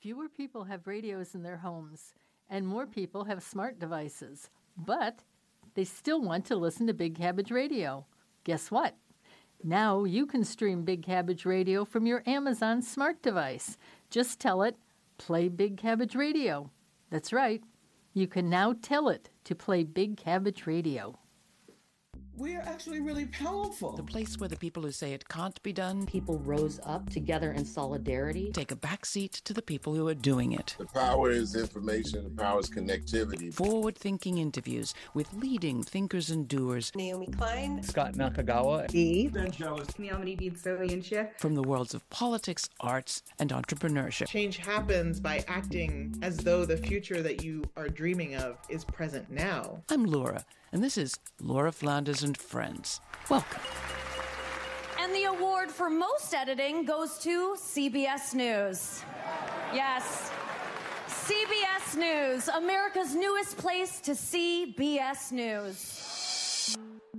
Fewer people have radios in their homes, and more people have smart devices. But they still want to listen to Big Cabbage Radio. Guess what? Now you can stream Big Cabbage Radio from your Amazon smart device. Just tell it, play Big Cabbage Radio. That's right. You can now tell it to play Big Cabbage Radio. We are actually really powerful. The place where the people who say it can't be done, people rose up together in solidarity, take a backseat to the people who are doing it. The power is information, the power is connectivity. Forward-thinking interviews with leading thinkers and doers. Naomi Klein, Scott Nakagawa, Eve, from the worlds of politics, arts, and entrepreneurship. Change happens by acting as though the future that you are dreaming of is present now. I'm Laura, and this is Laura Flanders and Friends. Welcome. And the award for most editing goes to CBS News. Yes, CBS News, America's newest place to see BS News.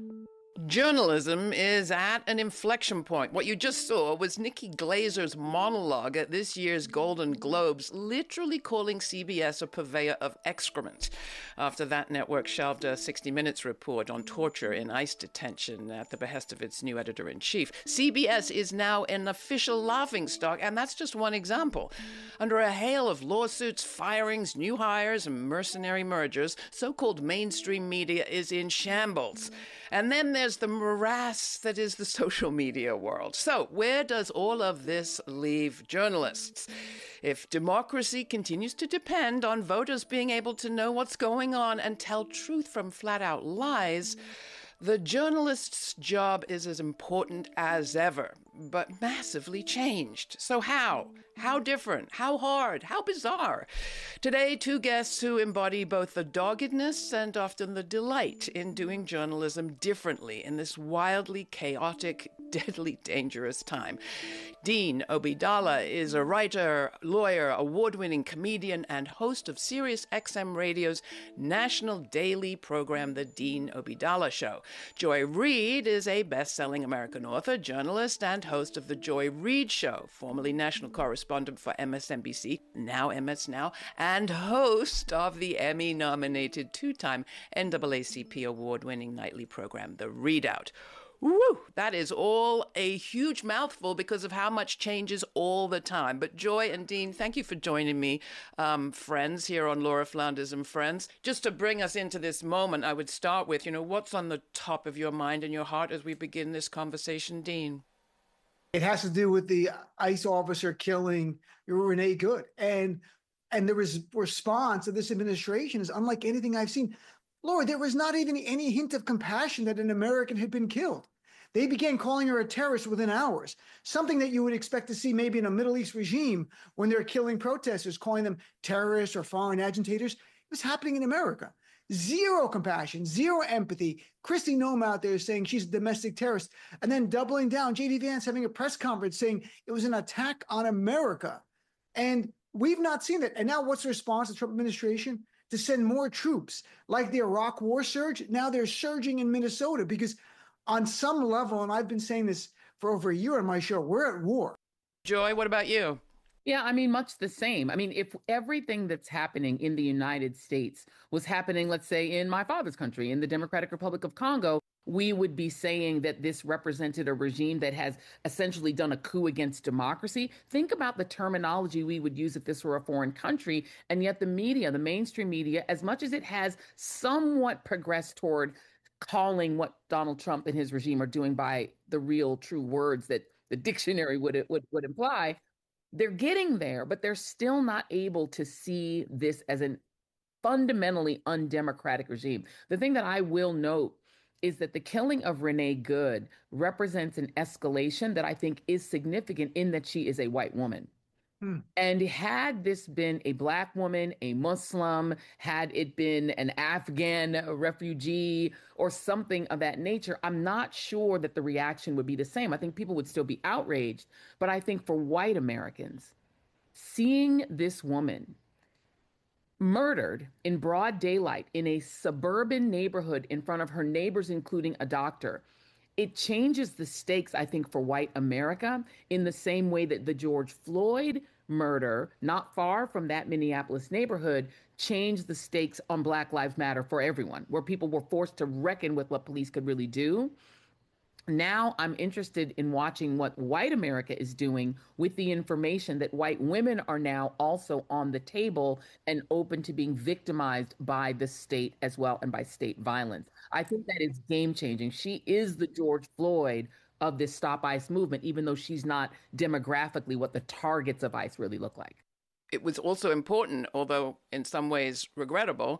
Journalism is at an inflection point. What you just saw was Nikki Glazer's monologue at this year's Golden Globes, literally calling CBS a purveyor of excrement, after that network shelved a 60 Minutes report on torture in ICE detention at the behest of its new editor-in-chief. CBS is now an official laughingstock, and that's just one example. Under a hail of lawsuits, firings, new hires, and mercenary mergers, so-called mainstream media is in shambles. And then there's the morass that is the social media world. So where does all of this leave journalists? If democracy continues to depend on voters being able to know what's going on and tell truth from flat-out lies, the journalist's job is as important as ever, but massively changed. So how? How different? How hard? How bizarre? Today, two guests who embody both the doggedness and often the delight in doing journalism differently in this wildly chaotic, deadly dangerous time. Dean Obeidallah is a writer, lawyer, award-winning comedian, and host of Sirius XM Radio's national daily program, The Dean Obeidallah Show. Joy Reid is a best-selling American author, journalist, and host of The Joy Reid Show, formerly national correspondent for MSNBC, now MS Now, and host of the Emmy-nominated two-time NAACP award-winning nightly program, The Readout. Woo! That is all a huge mouthful because of how much changes all the time. But Joy and Dean, thank you for joining me, friends, here on Laura Flanders and Friends. Just to bring us into this moment, I would start with, what's on the top of your mind and your heart as we begin this conversation, Dean? It has to do with the ICE officer killing Renee Good. And the response of this administration is unlike anything I've seen. Laura, there was not even any hint of compassion that an American had been killed. They began calling her a terrorist within hours, something that you would expect to see maybe in a Middle East regime when they're killing protesters, calling them terrorists or foreign agitators. It was happening in America. Zero compassion, zero empathy. Kristi Noem out there saying she's a domestic terrorist, and then doubling down. J.D. Vance having a press conference saying it was an attack on America. And we've not seen that. And now what's the response of the Trump administration? To send more troops. Like the Iraq war surge, now they're surging in Minnesota because on some level, and I've been saying this for over a year on my show, we're at war. Joy, what about you? Yeah, much the same. If everything that's happening in the United States was happening, let's say, in my father's country, in the Democratic Republic of Congo, we would be saying that this represented a regime that has essentially done a coup against democracy. Think about the terminology we would use if this were a foreign country. And yet the media, the mainstream media, as much as it has somewhat progressed toward calling what Donald Trump and his regime are doing by the real true words that the dictionary would imply, they're getting there, but they're still not able to see this as a fundamentally undemocratic regime. The thing that I will note is that the killing of Renee Good represents an escalation that I think is significant in that she is a white woman. And had this been a Black woman, a Muslim, had it been an Afghan refugee or something of that nature, I'm not sure that the reaction would be the same. I think people would still be outraged. But I think for white Americans, seeing this woman murdered in broad daylight in a suburban neighborhood in front of her neighbors, including a doctor, it changes the stakes, I think, for white America in the same way that the George Floyd murder, not far from that Minneapolis neighborhood, changed the stakes on Black Lives Matter for everyone, where people were forced to reckon with what police could really do. Now I'm interested in watching what white America is doing with the information that white women are now also on the table and open to being victimized by the state as well and by state violence. I think that is game changing. She is the George Floyd of this Stop ICE movement, even though she's not demographically what the targets of ICE really look like. It was also important, although in some ways regrettable,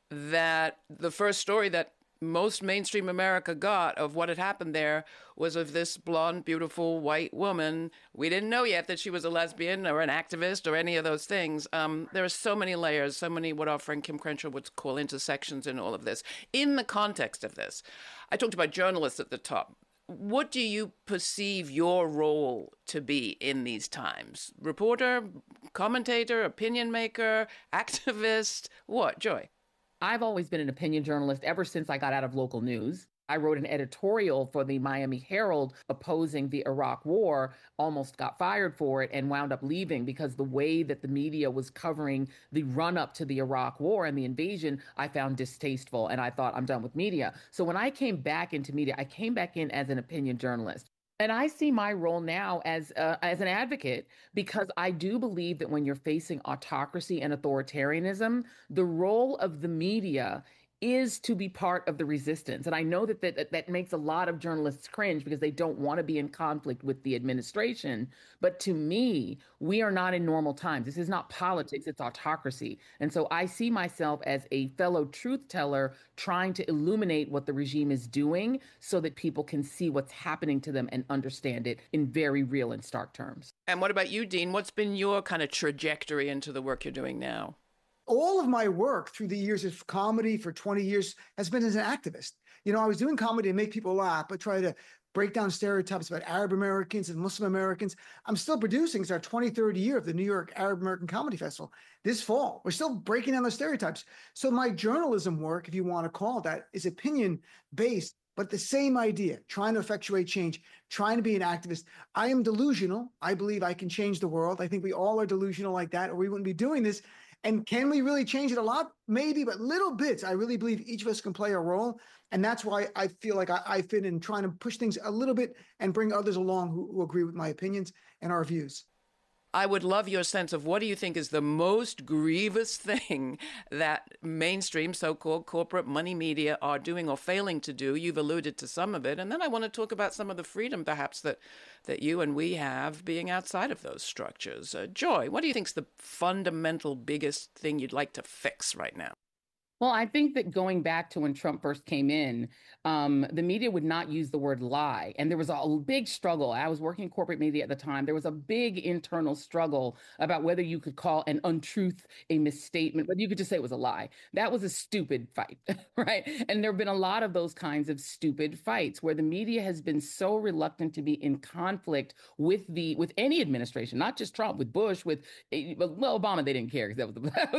that the first story that most mainstream America got of what had happened there was of this blonde, beautiful white woman. We didn't know yet that she was a lesbian or an activist or any of those things. There are so many layers, so many what our friend Kim Crenshaw would call intersections in all of this. In the context of this, I talked about journalists at the top. What do you perceive your role to be in these times? Reporter, commentator, opinion maker, activist? What, Joy? I've always been an opinion journalist ever since I got out of local news. I wrote an editorial for the Miami Herald opposing the Iraq War, almost got fired for it and wound up leaving because the way that the media was covering the run up to the Iraq War and the invasion, I found distasteful. And I thought, I'm done with media. So when I came back into media, I came back in as an opinion journalist. And I see my role now as an advocate, because I do believe that when you're facing autocracy and authoritarianism, the role of the media is to be part of the resistance. And I know that makes a lot of journalists cringe because they don't want to be in conflict with the administration. But to me, we are not in normal times. This is not politics, it's autocracy. And so I see myself as a fellow truth teller trying to illuminate what the regime is doing so that people can see what's happening to them and understand it in very real and stark terms. And what about you, Dean? What's been your kind of trajectory into the work you're doing now? All of my work through the years of comedy for 20 years has been as an activist. You know, I was doing comedy to make people laugh, but try to break down stereotypes about Arab Americans and Muslim Americans. I'm still producing. It's our 23rd year of the New York Arab American Comedy Festival this fall. We're still breaking down the stereotypes. So my journalism work, if you want to call it that, is opinion-based, but the same idea, trying to effectuate change, trying to be an activist. I am delusional. I believe I can change the world. I think we all are delusional like that, or we wouldn't be doing this. And can we really change it a lot? Maybe, but little bits. I really believe each of us can play a role. And that's why I feel like I fit in trying to push things a little bit and bring others along who agree with my opinions and our views. I would love your sense of what do you think is the most grievous thing that mainstream so-called corporate money media are doing or failing to do. You've alluded to some of it. And then I want to talk about some of the freedom perhaps that you and we have being outside of those structures. Joy, what do you think is the fundamental biggest thing you'd like to fix right now? Well, I think that going back to when Trump first came in, the media would not use the word lie. And there was a big struggle. I was working in corporate media at the time. There was a big internal struggle about whether you could call an untruth a misstatement, but you could just say it was a lie. That was a stupid fight, right? And there have been a lot of those kinds of stupid fights where the media has been so reluctant to be in conflict with any administration, not just Trump, with Bush, with Obama. They didn't care because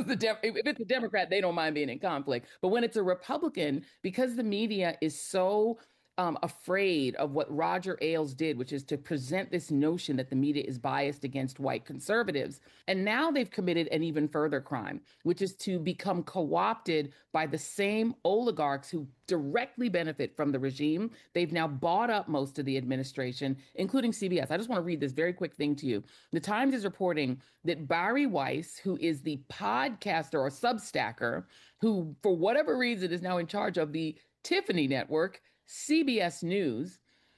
if it's a Democrat, they don't mind being in conflict. But when it's a Republican, because the media is so afraid of what Roger Ailes did, which is to present this notion that the media is biased against white conservatives. And now they've committed an even further crime, which is to become co-opted by the same oligarchs who directly benefit from the regime. They've now bought up most of the administration, including CBS. I just want to read this very quick thing to you. The Times is reporting that Bari Weiss, who is the podcaster or Substacker, who for whatever reason is now in charge of the Tiffany Network, CBS News,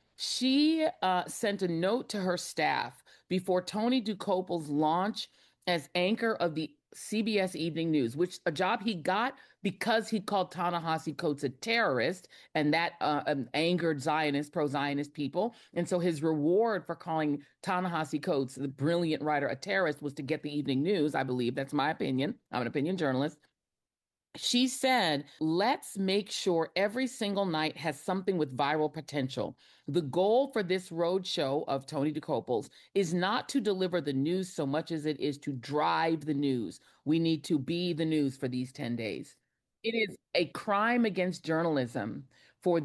she sent a note to her staff before Tony Dokoupil's launch as anchor of the CBS Evening News, which a job he got because he called Ta-Nehisi Coates a terrorist, and that angered Zionists, pro-Zionist people. And so his reward for calling Ta-Nehisi Coates, the brilliant writer, a terrorist was to get the Evening News, I believe. That's my opinion. I'm an opinion journalist. She said, let's make sure every single night has something with viral potential. The goal for this roadshow of Tony Dokoupil's is not to deliver the news so much as it is to drive the news. We need to be the news for these 10 days. It is a crime against journalism for the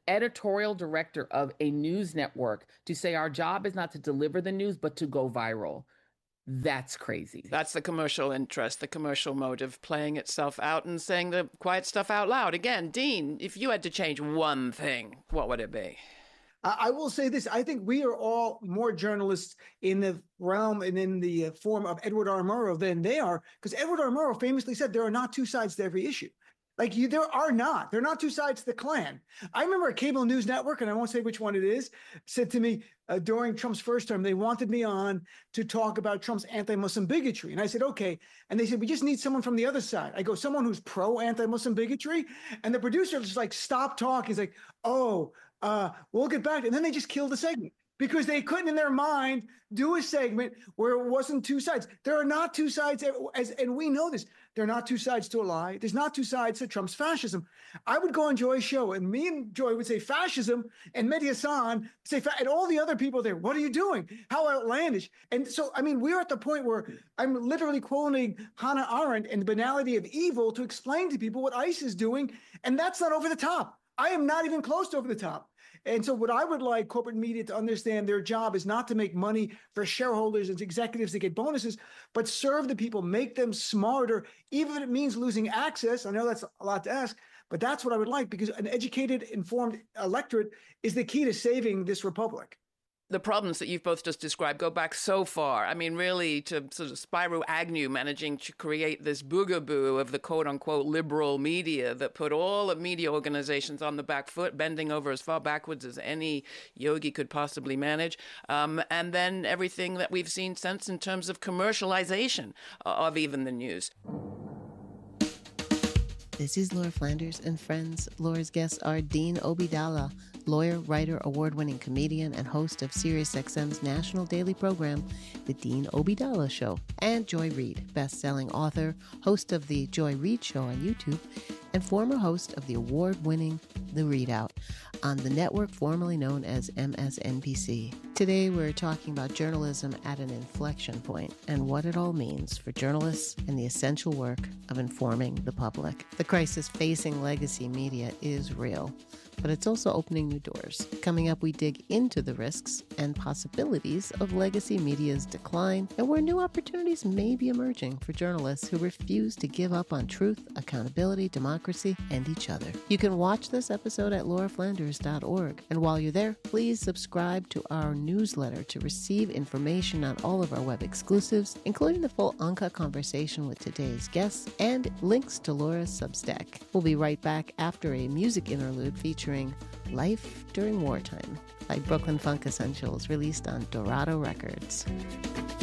editorial director of a news network to say our job is not to deliver the news, but to go viral. That's crazy. That's the commercial interest, the commercial motive playing itself out and saying the quiet stuff out loud. Again, Dean, if you had to change one thing, what would it be? I will say this. I think we are all more journalists in the realm and in the form of Edward R. Murrow than they are, because Edward R. Murrow famously said there are not two sides to every issue. There are not. There are not two sides to the Klan. I remember a cable news network, and I won't say which one it is, said to me during Trump's first term, they wanted me on to talk about Trump's anti-Muslim bigotry. And I said, okay. And they said, we just need someone from the other side. I go, someone who's pro-anti-Muslim bigotry? And the producer was like, stop talking. He's like, we'll get back. And then they just killed the segment because they couldn't in their mind do a segment where it wasn't two sides. There are not two sides, and we know this. There are not two sides to a lie. There's not two sides to Trump's fascism. I would go on Joy's show, and me and Joy would say fascism, and Mehdi Hasan say, and all the other people there, what are you doing? How outlandish. And so, I mean, we're at the point where I'm literally quoting Hannah Arendt and the banality of evil to explain to people what ICE is doing, and that's not over the top. I am not even close to over the top. And so what I would like corporate media to understand, their job is not to make money for shareholders and executives to get bonuses, but serve the people, make them smarter, even if it means losing access. I know that's a lot to ask, but that's what I would like, because an educated, informed electorate is the key to saving this republic. The problems that you've both just described go back so far. I mean, really, to sort of Spyro Agnew managing to create this boogaboo of the quote-unquote liberal media that put all of media organizations on the back foot, bending over as far backwards as any yogi could possibly manage. And then everything that we've seen since in terms of commercialization of even the news. This is Laura Flanders and friends. Laura's guests are Dean Obeidallah, lawyer, writer, award-winning comedian, and host of SiriusXM's national daily program, The Dean Obeidallah Show, and Joy Reid, best-selling author, host of The Joy Reid Show on YouTube, and former host of the award-winning The Readout on the network formerly known as MSNBC. Today, we're talking about journalism at an inflection point and what it all means for journalists and the essential work of informing the public. The crisis facing legacy media is real, but it's also opening new doors. Coming up, we dig into the risks and possibilities of legacy media's decline and where new opportunities may be emerging for journalists who refuse to give up on truth, accountability, democracy, and each other. You can watch this episode at lauraflanders.org. And while you're there, please subscribe to our newsletter to receive information on all of our web exclusives, including the full uncut conversation with today's guests and links to Laura's Substack. We'll be right back after a music interlude featuring Life During Wartime by Brooklyn Funk Essentials, released on Dorado Records.